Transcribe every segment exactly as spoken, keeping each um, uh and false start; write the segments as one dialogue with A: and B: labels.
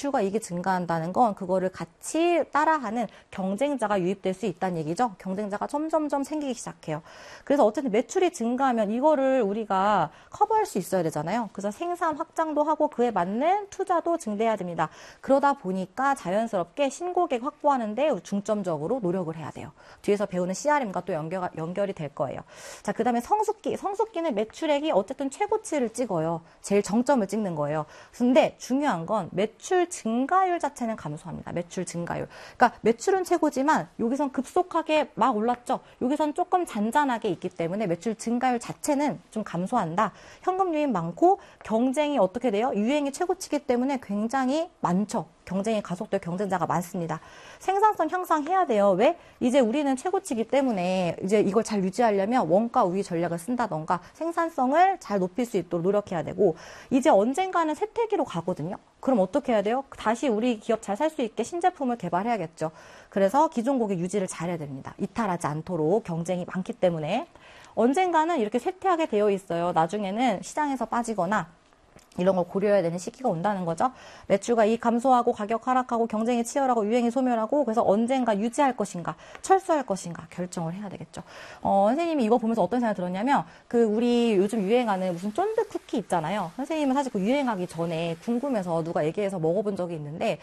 A: 매출과 이익이 증가한다는 건 그거를 같이 따라하는 경쟁자가 유입될 수 있다는 얘기죠. 경쟁자가 점점점 생기기 시작해요. 그래서 어쨌든 매출이 증가하면 이거를 우리가 커버할 수 있어야 되잖아요. 그래서 생산 확장도 하고 그에 맞는 투자도 증대해야 됩니다. 그러다 보니까 자연스럽게 신고객 확보하는데 중점적으로 노력을 해야 돼요. 뒤에서 배우는 씨알엠과 또 연결, 연결이 될 거예요. 자, 그 다음에 성숙기. 성숙기는 매출액이 어쨌든 최고치를 찍어요. 제일 정점을 찍는 거예요. 근데 중요한 건 매출 증가율 자체는 감소합니다. 매출 증가율. 그러니까 매출은 최고지만 여기선 급속하게 막 올랐죠. 여기선 조금 잔잔하게 있기 때문에 매출 증가율 자체는 좀 감소한다. 현금 유입 많고 경쟁이 어떻게 돼요? 유행이 최고치기 때문에 굉장히 많죠. 경쟁이 가속될 경쟁자가 많습니다. 생산성 향상해야 돼요. 왜? 이제 우리는 최고치기 때문에 이제 이걸 잘 유지하려면 원가 우위 전략을 쓴다던가 생산성을 잘 높일 수 있도록 노력해야 되고 이제 언젠가는 쇠퇴기로 가거든요. 그럼 어떻게 해야 돼요? 다시 우리 기업 잘 살 수 있게 신제품을 개발해야겠죠. 그래서 기존 고객 유지를 잘해야 됩니다. 이탈하지 않도록 경쟁이 많기 때문에 언젠가는 이렇게 쇠퇴하게 되어 있어요. 나중에는 시장에서 빠지거나 이런 걸 고려해야 되는 시기가 온다는 거죠. 매출과 이익 감소하고 가격 하락하고 경쟁이 치열하고 유행이 소멸하고 그래서 언젠가 유지할 것인가 철수할 것인가 결정을 해야 되겠죠. 어, 선생님이 이거 보면서 어떤 생각이 들었냐면 그 우리 요즘 유행하는 무슨 쫀득 쿠키 있잖아요. 선생님은 사실 그 유행하기 전에 궁금해서 누가 얘기해서 먹어본 적이 있는데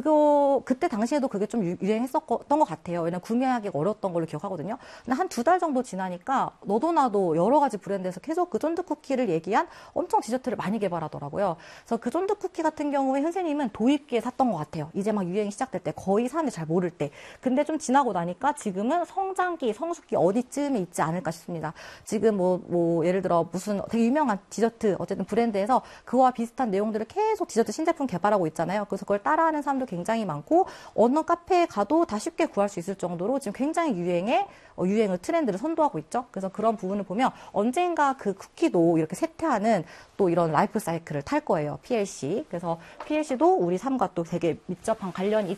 A: 그거 그때 당시에도 그게 좀 유행했었던 것 같아요. 왜냐면 구매하기가 어려웠던 걸로 기억하거든요. 근데 한 두 달 정도 지나니까 너도 나도 여러 가지 브랜드에서 계속 그 쫀득 쿠키를 얘기한 엄청 디저트를 많이 개발하더라고요. 그래서 그 쫀득 쿠키 같은 경우에 선생님은 도입기에 샀던 것 같아요. 이제 막 유행이 시작될 때 거의 사람들이 잘 모를 때. 근데 좀 지나고 나니까 지금은 성장기, 성숙기 어디쯤에 있지 않을까 싶습니다. 지금 뭐, 뭐 예를 들어 무슨 되게 유명한 디저트 어쨌든 브랜드에서 그와 비슷한 내용들을 계속 디저트 신제품 개발하고 있잖아요. 그래서 그걸 따라하는 사람도 굉장히 많고 어느 카페에 가도 다 쉽게 구할 수 있을 정도로 지금 굉장히 유행에 어, 유행을 트렌드를 선도하고 있죠. 그래서 그런 부분을 보면 언젠가 그 쿠키도 이렇게 쇠퇴하는 또 이런 라이프 사이클을 탈 거예요. 피엘씨. 그래서 피엘씨도 우리 삶과 또 되게 밀접한 관련이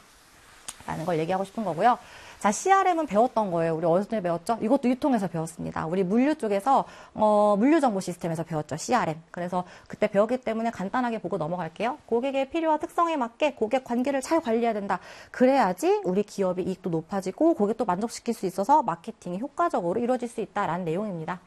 A: 있다라는 걸 얘기하고 싶은 거고요. 자, 씨알엠은 배웠던 거예요. 우리 어렸을 때 배웠죠? 이것도 유통에서 배웠습니다. 우리 물류 쪽에서 어, 물류정보 시스템에서 배웠죠. 씨알엠. 그래서 그때 배웠기 때문에 간단하게 보고 넘어갈게요. 고객의 필요와 특성에 맞게 고객 관계를 잘 관리해야 된다. 그래야지 우리 기업의 이익도 높아지고 고객도 만족시킬 수 있어서 마케팅이 효과적으로 이루어질 수 있다라는 내용입니다.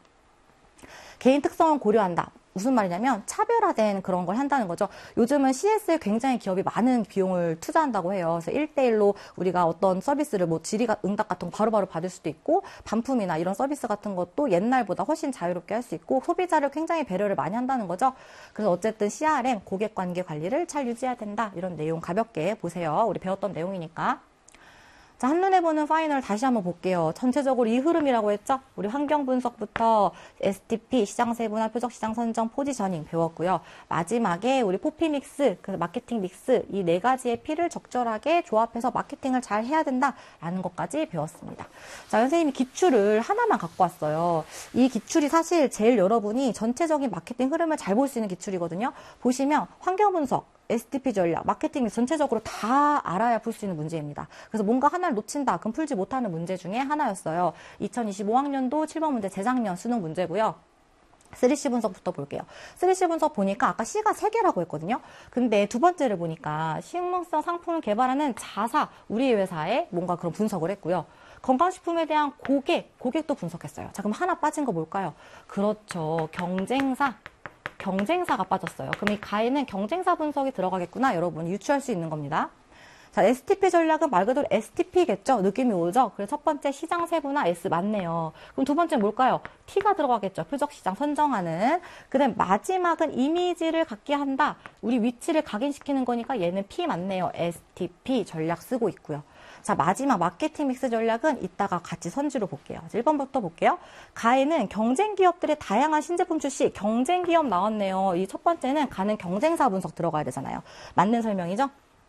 A: 개인 특성을 고려한다. 무슨 말이냐면 차별화된 그런 걸 한다는 거죠. 요즘은 씨에스에 굉장히 기업이 많은 비용을 투자한다고 해요. 그래서 일 대일로 우리가 어떤 서비스를 뭐 질의 응답 같은 거 바로바로 받을 수도 있고 반품이나 이런 서비스 같은 것도 옛날보다 훨씬 자유롭게 할 수 있고 소비자를 굉장히 배려를 많이 한다는 거죠. 그래서 어쨌든 씨알엠 고객관계 관리를 잘 유지해야 된다. 이런 내용 가볍게 보세요. 우리 배웠던 내용이니까. 자, 한눈에 보는 파이널 다시 한번 볼게요. 전체적으로 이 흐름이라고 했죠? 우리 환경 분석부터 에스티피, 시장 세분화, 표적 시장 선정, 포지셔닝 배웠고요. 마지막에 우리 포피 믹스, 그래서 마케팅 믹스 이 네 가지의 P를 적절하게 조합해서 마케팅을 잘 해야 된다라는 것까지 배웠습니다. 자, 선생님이 기출을 하나만 갖고 왔어요. 이 기출이 사실 제일 여러분이 전체적인 마케팅 흐름을 잘 볼 수 있는 기출이거든요. 보시면 환경 분석, 에스티피 전략, 마케팅이 전체적으로 다 알아야 풀 수 있는 문제입니다. 그래서 뭔가 하나를 놓친다, 그럼 풀지 못하는 문제 중에 하나였어요. 이천이십오 학년도 칠 번 문제 재작년 수능 문제고요. 쓰리씨 분석부터 볼게요. 쓰리씨 분석 보니까 아까 C가 세 개라고 했거든요. 근데 두 번째를 보니까 식물성 상품을 개발하는 자사, 우리 회사에 뭔가 그런 분석을 했고요. 건강식품에 대한 고객, 고객도 분석했어요. 자, 그럼 하나 빠진 거 뭘까요? 그렇죠. 경쟁사. 경쟁사가 빠졌어요. 그럼 이 가에는 경쟁사 분석이 들어가겠구나. 여러분이 유추할 수 있는 겁니다. 자, 에스티피 전략은 말 그대로 에스티피겠죠? 느낌이 오죠? 그래서 첫 번째 시장 세분화 S 맞네요. 그럼 두 번째 뭘까요? T가 들어가겠죠. 표적 시장 선정하는. 그 다음 마지막은 이미지를 갖게 한다. 우리 위치를 각인시키는 거니까 얘는 P 맞네요. 에스티피 전략 쓰고 있고요. 자, 마지막 마케팅 믹스 전략은 이따가 같이 선지로 볼게요. 일 번부터 볼게요. 가에는 경쟁 기업들의 다양한 신제품 출시, 경쟁 기업 나왔네요. 이 첫 번째는 가는 경쟁사 분석 들어가야 되잖아요. 맞는 설명이죠?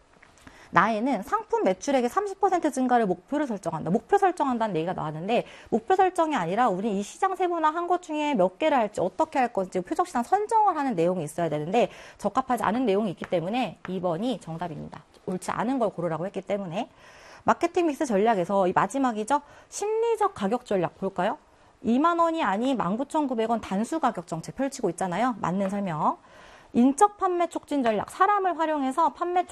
A: 나에는 상품 매출액의 삼십 퍼센트 증가를 목표로 설정한다. 목표 설정한다는 얘기가 나왔는데 목표 설정이 아니라 우리 이 시장 세분화 한 것 중에 몇 개를 할지 어떻게 할 건지 표적 시장 선정을 하는 내용이 있어야 되는데 적합하지 않은 내용이 있기 때문에 이 번이 정답입니다. 옳지 않은 걸 고르라고 했기 때문에. 마케팅 믹스 전략에서 이 마지막이죠. 심리적 가격 전략 볼까요? 이만 원이 아닌 만 구천구백 원 단수 가격 정책 펼치고 있잖아요. 맞는 설명. 인적 판매 촉진 전략. 사람을 활용해서 판매